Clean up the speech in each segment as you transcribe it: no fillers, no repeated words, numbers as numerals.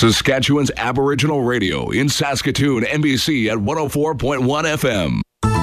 Saskatchewan's Aboriginal Radio in Saskatoon, NBC at 104.1 FM.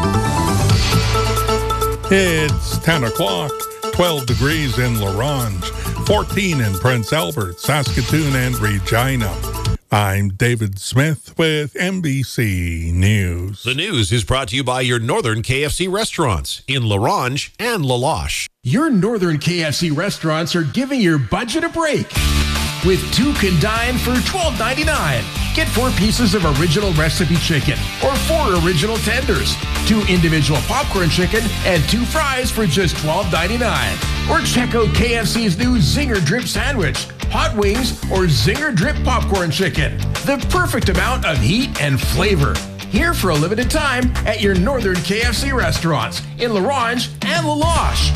It's 10 o'clock, 12 degrees in La Ronge, 14 in Prince Albert, Saskatoon, and Regina. I'm David Smith with NBC News. The news is brought to you by your Northern KFC restaurants in La Ronge and La Loche. Your Northern KFC restaurants are giving your budget a break. With 2 can dine for $12.99. Get 4 pieces of original recipe chicken or 4 original tenders, 2 individual popcorn chicken, and 2 fries for just $12.99. Or check out KFC's new Zinger Drip Sandwich, hot wings, or Zinger Drip Popcorn Chicken. The perfect amount of heat and flavor. Here for a limited time at your Northern KFC restaurants in La Ronge and La Loche.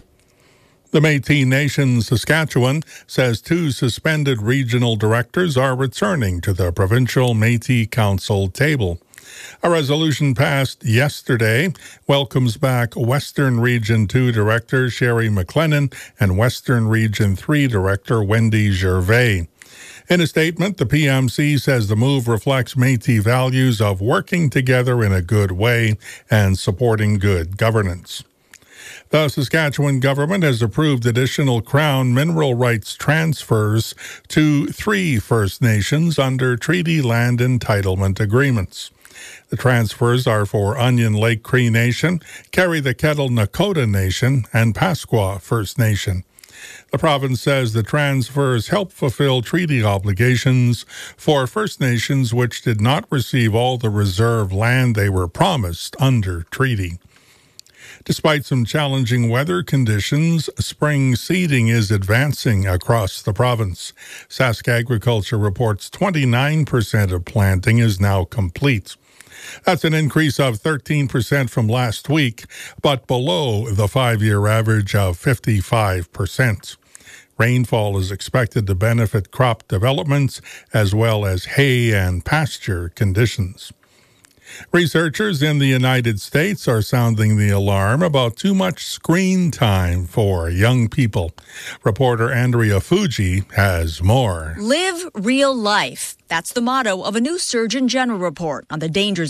The Métis Nation Saskatchewan says 2 suspended regional directors are returning to the Provincial Métis Council table. A resolution passed yesterday welcomes back Western Region 2 Director Sherry McLennan and Western Region 3 Director Wendy Gervais. In a statement, the PMC says the move reflects Métis values of working together in a good way and supporting good governance. The Saskatchewan government has approved additional Crown mineral rights transfers to 3 First Nations under treaty land entitlement agreements. The transfers are for Onion Lake Cree Nation, Carry the Kettle Nakota Nation, and Pasqua First Nation. The province says the transfers help fulfill treaty obligations for First Nations which did not receive all the reserve land they were promised under treaty. Despite some challenging weather conditions, spring seeding is advancing across the province. Sask Agriculture reports 29% of planting is now complete. That's an increase of 13% from last week, but below the 5-year average of 55%. Rainfall is expected to benefit crop developments as well as hay and pasture conditions. Researchers in the United States are sounding the alarm about too much screen time for young people. Reporter Andrea Fuji has more. Live real life. That's the motto of a new Surgeon General report on the dangers